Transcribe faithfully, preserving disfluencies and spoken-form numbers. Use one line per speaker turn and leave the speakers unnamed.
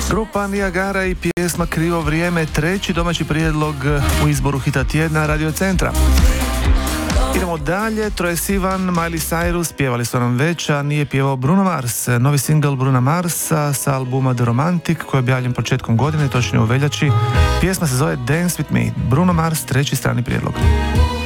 Grupa Niagara i pjesma Krivo vrijeme, treći domaći prijedlog u izboru hita tjedna Radio Centra. Idemo dalje, Troye Sivan, Miley Cyrus, pjevali su nam već, a nije pjevao Bruno Mars. Novi singl Bruna Marsa sa albuma The Romantic, koji je objavljen početkom godine, točnije u veljači. Pjesma se zove Dance With Me. Bruno Mars, treći strani prijedlog.